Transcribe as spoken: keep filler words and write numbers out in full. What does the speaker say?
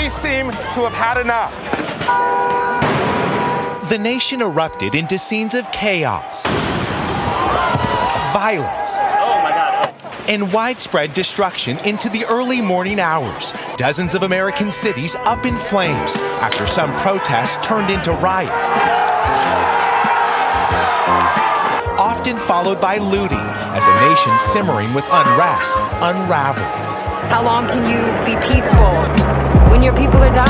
we seem to have had enough. The nation erupted into scenes of chaos, violence, Oh my God. and widespread destruction into the early morning hours. Dozens of American cities up in flames after some protests turned into riots, often followed by looting as a nation simmering with unrest unraveled. How long can you be peaceful when your people are dying?